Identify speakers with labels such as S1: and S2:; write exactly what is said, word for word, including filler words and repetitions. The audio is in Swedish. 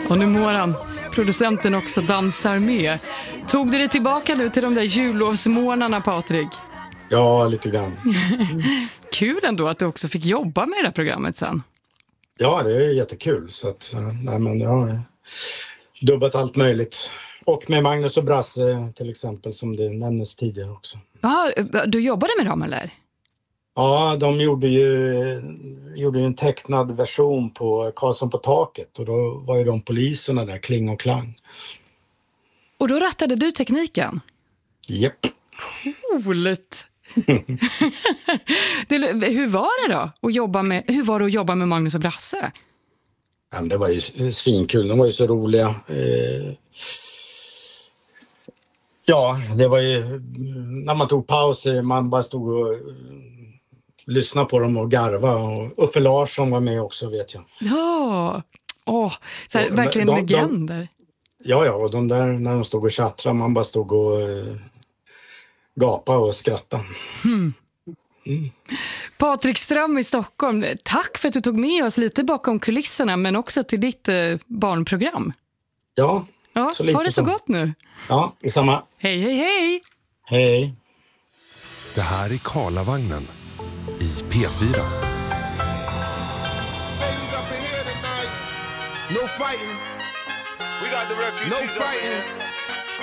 S1: Och nu mår han. Producenten också dansar med. Tog du dig tillbaka nu till de där jullovsmånaderna, Patrik?
S2: Ja, lite grann.
S1: Kul ändå att du också fick jobba med det här programmet sen.
S2: Ja, det är jättekul. Så att, nej, men jag har dubbat allt möjligt. Och med Magnus och Brasse till exempel, som det nämndes tidigare också.
S1: Ja, du jobbade med dem eller?
S2: Ja, de gjorde ju, gjorde ju en tecknad version på Karlsson på taket. Och då var ju de poliserna där, Kling och Klang.
S1: Och då rattade du tekniken?
S2: Japp.
S1: Coolt! det, hur var det då att jobba med, hur var det att jobba med Magnus och Brasse?
S2: Ja, det var ju svinkul, de var ju så roliga. Eh, ja, det var ju när man tog pauser, man bara stod och uh, lyssnade på dem och garva. Och Uffe Larsson var med också, vet jag.
S1: Ja, åh, så här,
S2: och,
S1: verkligen
S2: de,
S1: legender.
S2: De, ja, ja, och de där när de stod och tjattrade, man bara stod och uh, gapa och skratta.
S1: Hmm. Mm. Patrik Ström i Stockholm, tack för att du tog med oss lite bakom kulisserna men också till ditt eh, barnprogram.
S2: Ja,
S1: ja
S2: så lite
S1: ha det så
S2: som.
S1: gott nu.
S2: Ja, detsamma.
S1: Hej, hej, hej!
S2: Hej.
S3: Det här är Karlavagnen i P fyra.
S4: No fighting. We got the refugees. No fighting.